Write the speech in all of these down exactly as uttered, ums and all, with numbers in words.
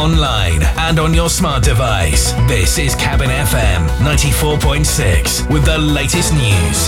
online, and on your smart device. This is Cabin F M ninety-four point six with the latest news.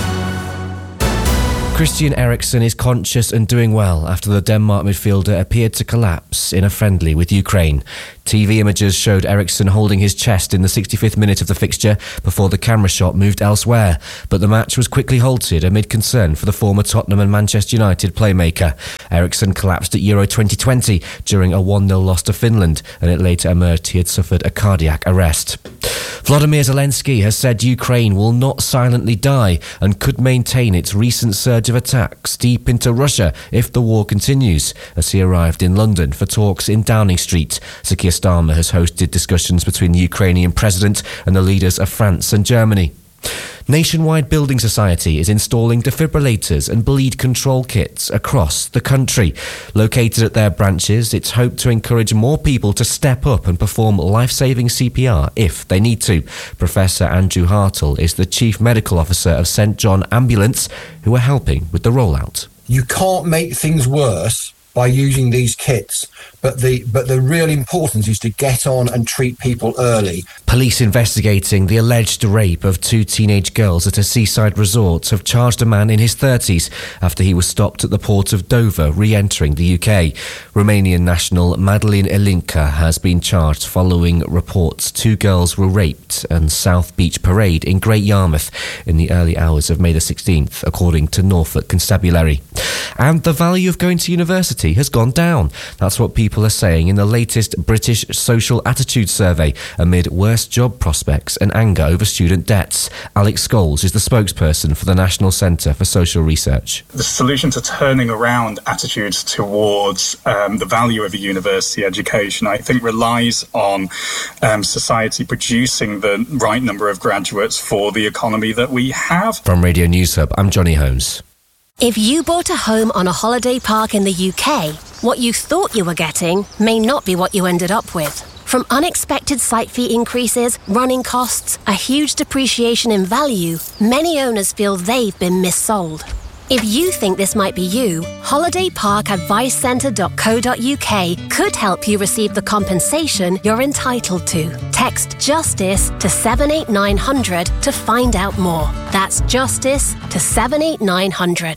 Christian Eriksen is conscious and doing well after the Denmark midfielder appeared to collapse in a friendly with Ukraine. T V images showed Eriksen holding his chest in the sixty-fifth minute of the fixture before the camera shot moved elsewhere, but the match was quickly halted amid concern for the former Tottenham and Manchester United playmaker. Eriksen collapsed at Euro twenty twenty during a one nil loss to Finland, and it later emerged he had suffered a cardiac arrest. Volodymyr Zelensky has said Ukraine will not silently die and could maintain its recent surge of attacks deep into Russia if the war continues, as he arrived in London for talks in Downing Street. Sir Keir Starmer has hosted discussions between the Ukrainian president and the leaders of France and Germany. Nationwide Building Society is installing defibrillators and bleed control kits across the country. Located at their branches, it's hoped to encourage more people to step up and perform life-saving C P R if they need to. Professor Andrew Hartle is the Chief Medical Officer of St John Ambulance, who are helping with the rollout. You can't make things worse by using these kits, but the but the real importance is to get on and treat people early. Police investigating the alleged rape of two teenage girls at a seaside resort have charged a man in his thirties after he was stopped at the port of Dover re-entering the U K. Romanian national Madeleine Elinca has been charged following reports two girls were raped on South Beach Parade in Great Yarmouth in the early hours of May the sixteenth, according to Norfolk Constabulary. And the value of going to university has gone down. That's what people are saying in the latest British Social Attitude Survey amid worse job prospects and anger over student debts. Alex Scholes is the spokesperson for the National Centre for Social Research. The solution to turning around attitudes towards um, the value of a university education, I think, relies on um, society producing the right number of graduates for the economy that we have. From Radio News Hub, I'm Johnny Holmes. If you bought a home on a holiday park in the U K, what you thought you were getting may not be what you ended up with. From unexpected site fee increases, running costs, a huge depreciation in value, many owners feel they've been missold. If you think this might be you, holiday park advice centre dot co dot uk could help you receive the compensation you're entitled to. Text JUSTICE to seven eight nine hundred to find out more. That's JUSTICE to seven eight nine hundred.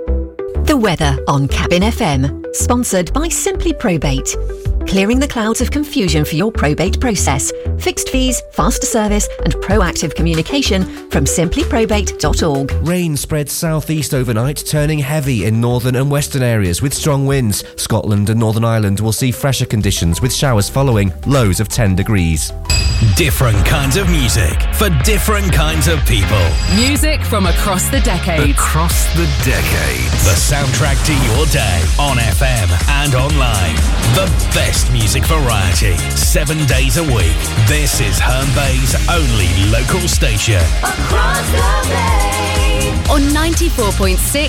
The weather on Cabin F M, sponsored by Simply Probate. Clearing the clouds of confusion for your probate process. Fixed fees, faster service and proactive communication from simply probate dot org. Rain spreads southeast overnight, turning heavy in northern and western areas with strong winds. Scotland and Northern Ireland will see fresher conditions with showers following, lows of ten degrees. Different kinds of music for different kinds of people. Music from across the decades. Across the decades. The soundtrack to your day on F M and online. The best music variety, seven days a week. This is Herne Bay's only local station. Across the Bay on ninety-four point six